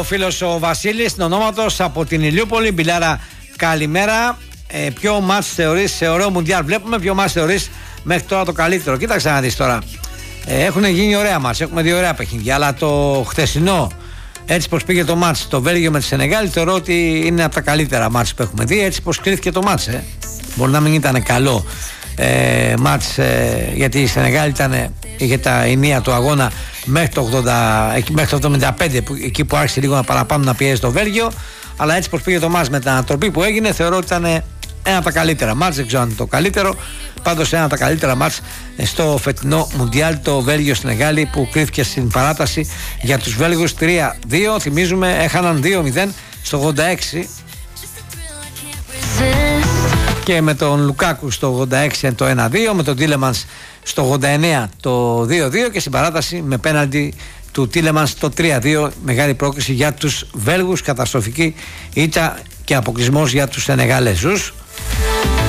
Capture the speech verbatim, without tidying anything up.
Ο φίλος ο Βασίλης, ονόματος από την Ηλιούπολη. Μπιλάρα, καλημέρα. Ε, ποιο μάτς θεωρείς σε ωραίο Μουντιάλ βλέπουμε, ποιο μάτς θεωρείς μέχρι τώρα το καλύτερο? Κοίταξε να δεις τώρα. Ε, έχουν γίνει ωραία μάτς, έχουμε δει ωραία παιχνίδια. Αλλά το χθεσινό, έτσι πως πήγε το μάτς, το Βέλγιο με τη Σενεγάλη, θεωρώ ότι είναι από τα καλύτερα μάτς που έχουμε δει. Έτσι πως κρίθηκε το μάτς. Ε. Μπορεί να μην ήταν καλό ε, μάτς, ε, γιατί η Σενεγάλη ήταν, είχε τα ενία του αγώνα μέχρι το, ογδόντα, μέχρι το εβδομήντα πέντε, που, εκεί που άρχισε λίγο να παραπάνω να πιέζει το Βέλγιο. Αλλά έτσι πως πήγε το μάτς με την ανατροπή που έγινε, θεωρώ ότι ήταν ένα από τα καλύτερα μάτς. Δεν ξέρω αν είναι το καλύτερο, πάντως ένα από τα καλύτερα μάτς στο φετινό Μουντιάλ, το Βέλγιο-Σενεγάλη, που κρίθηκε στην παράταση για τους Βέλγους τρία δύο. Θυμίζουμε, έχαναν δύο μηδέν στο ογδόντα έξι και με τον Λουκάκου στο ογδόντα έξι το ένα δύο, με τον Τίλεμανς στο ογδόντα εννέα το δύο δύο και στην παράταση με πέναλτι του Τίλεμανς το τρία δύο. Μεγάλη πρόκληση για τους Βέλγους, καταστροφική ήττα και αποκλεισμός για τους Σενεγαλέζους.